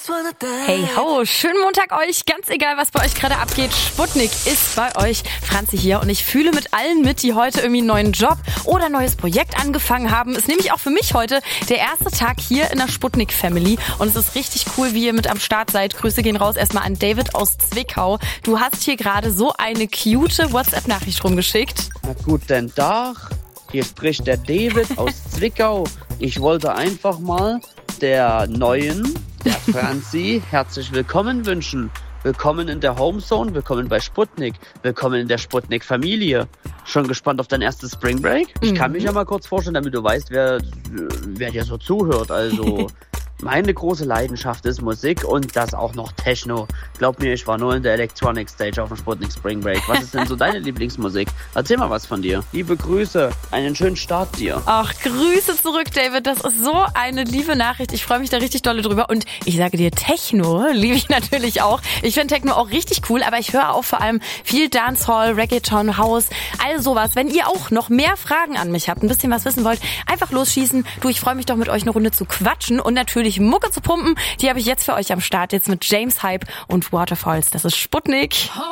Hey ho, schönen Montag euch. Ganz egal, was bei euch gerade abgeht. Sputnik ist bei euch. Franzi hier und ich fühle mit allen mit, die heute irgendwie einen neuen Job oder ein neues Projekt angefangen haben. Ist nämlich auch für mich heute der erste Tag hier in der Sputnik Family und es ist richtig cool, wie ihr mit am Start seid. Grüße gehen raus erstmal an David aus Zwickau. Du hast hier gerade so eine cute WhatsApp-Nachricht rumgeschickt. Na guten Tag, hier spricht der David aus Zwickau. Ich wollte einfach mal der neuen, der Franzi, herzlich willkommen wünschen. Willkommen in der Homezone, willkommen bei Sputnik, willkommen in der Sputnik-Familie. Schon gespannt auf dein erstes Spring Break? Ich kann mich ja mal kurz vorstellen, damit du weißt, wer dir so zuhört. Also meine große Leidenschaft ist Musik und das auch noch Techno. Glaub mir, ich war nur in der Electronic Stage auf dem Sputnik Spring Break. Was ist denn so deine Lieblingsmusik? Erzähl mal was von dir. Liebe Grüße, einen schönen Start dir. Ach, Grüße zurück, David. Das ist so eine liebe Nachricht. Ich freue mich da richtig dolle drüber. Und ich sage dir, Techno liebe ich natürlich auch. Ich finde Techno auch richtig cool, aber ich höre auch vor allem viel Dancehall, Reggaeton, House, all sowas. Wenn ihr auch noch mehr Fragen an mich habt, ein bisschen was wissen wollt, einfach losschießen. Du, ich freue mich doch mit euch eine Runde zu quatschen und natürlich Mucke zu pumpen. Die habe ich jetzt für euch am Start, jetzt mit James Hype und Waterfalls. Das ist Sputnik.